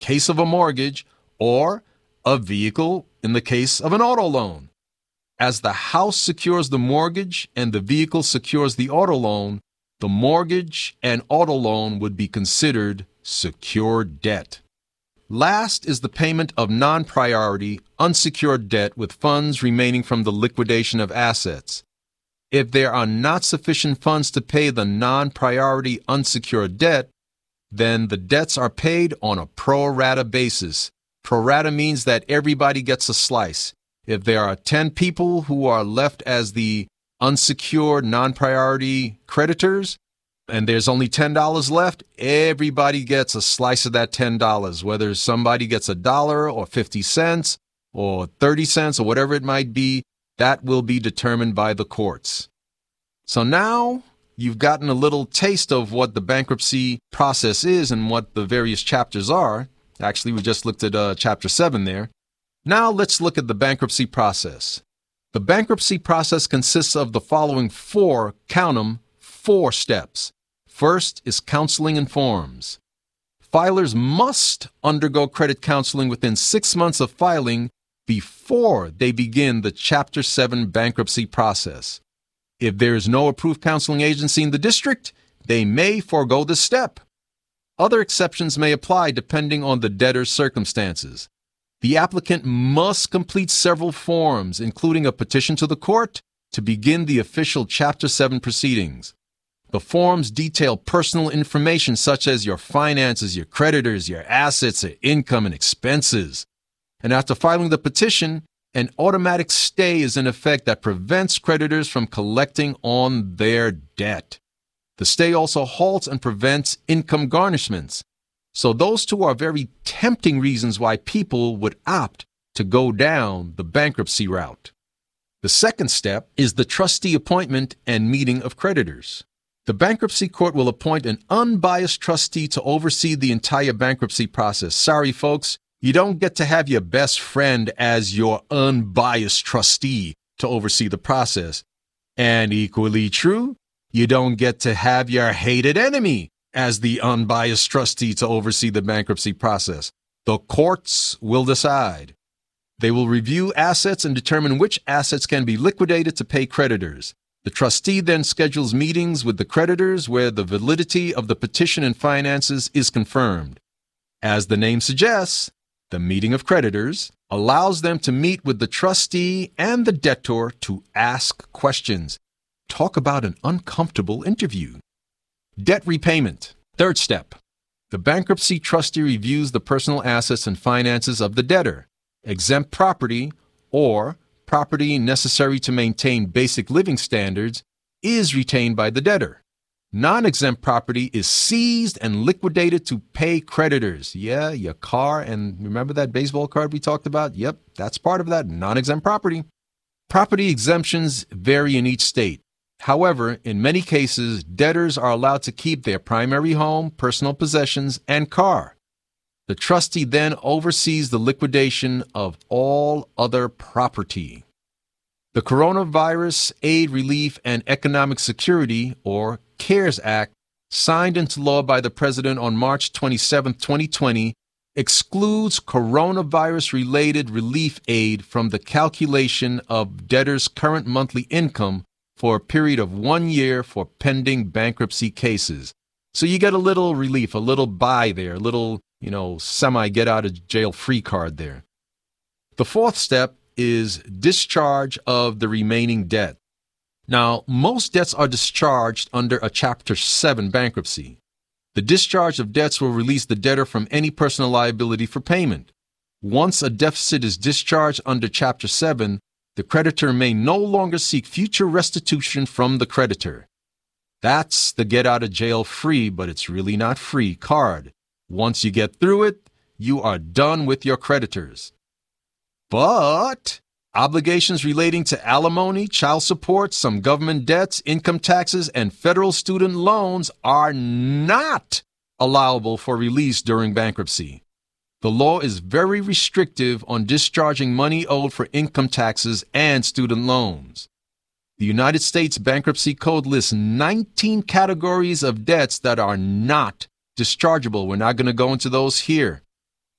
case of a mortgage, or a vehicle in the case of an auto loan. As the house secures the mortgage and the vehicle secures the auto loan, the mortgage and auto loan would be considered secured debt. Last is the payment of non-priority, unsecured debt with funds remaining from the liquidation of assets. If there are not sufficient funds to pay the non-priority unsecured debt, then the debts are paid on a pro rata basis. Pro rata means that everybody gets a slice. If there are 10 people who are left as the unsecured non-priority creditors, and there's only $10 left, everybody gets a slice of that $10, whether somebody gets $1 or 50 cents or 30 cents or whatever it might be, that will be determined by the courts. So now you've gotten a little taste of what the bankruptcy process is and what the various chapters are. Actually, we just looked at Chapter 7 there. Now let's look at the bankruptcy process. The bankruptcy process consists of the following four steps. First is counseling and forms. Filers must undergo credit counseling within 6 months of filing before they begin the Chapter 7 bankruptcy process. If there is no approved counseling agency in the district, they may forego this step. Other exceptions may apply depending on the debtor's circumstances. The applicant must complete several forms, including a petition to the court, to begin the official Chapter 7 proceedings. The forms detail personal information such as your finances, your creditors, your assets, your income, and expenses. And after filing the petition, an automatic stay is in effect that prevents creditors from collecting on their debt. The stay also halts and prevents income garnishments. So those two are very tempting reasons why people would opt to go down the bankruptcy route. The second step is the trustee appointment and meeting of creditors. The bankruptcy court will appoint an unbiased trustee to oversee the entire bankruptcy process. Sorry, folks, you don't get to have your best friend as your unbiased trustee to oversee the process. And equally true, you don't get to have your hated enemy as the unbiased trustee to oversee the bankruptcy process. The courts will decide. They will review assets and determine which assets can be liquidated to pay creditors. The trustee then schedules meetings with the creditors where the validity of the petition and finances is confirmed. As the name suggests, the meeting of creditors allows them to meet with the trustee and the debtor to ask questions. Talk about an uncomfortable interview. Debt repayment. Third step. The bankruptcy trustee reviews the personal assets and finances of the debtor. Exempt property or property necessary to maintain basic living standards is retained by the debtor. Non-exempt property is seized and liquidated to pay creditors. Yeah, your car, and remember that baseball card we talked about? Yep, that's part of that non-exempt property. Property exemptions vary in each state. However, in many cases, debtors are allowed to keep their primary home, personal possessions, and car. The trustee then oversees the liquidation of all other property. The Coronavirus Aid, Relief, and Economic Security, or CARES Act, signed into law by the President on March 27, 2020, excludes coronavirus-related relief aid from the calculation of debtors' current monthly income for a period of 1 year for pending bankruptcy cases. So you get a little relief, a little buy there, a little, semi-get-out-of-jail-free card there. The fourth step is discharge of the remaining debt. Now, most debts are discharged under a Chapter 7 bankruptcy. The discharge of debts will release the debtor from any personal liability for payment. Once a deficit is discharged under Chapter 7, the creditor may no longer seek future restitution from the creditor. That's the get-out-of-jail-free, but it's really not free card. Once you get through it, you are done with your creditors. But obligations relating to alimony, child support, some government debts, income taxes, and federal student loans are not allowable for release during bankruptcy. The law is very restrictive on discharging money owed for income taxes and student loans. The United States Bankruptcy Code lists 19 categories of debts that are not dischargeable. We're not going to go into those here.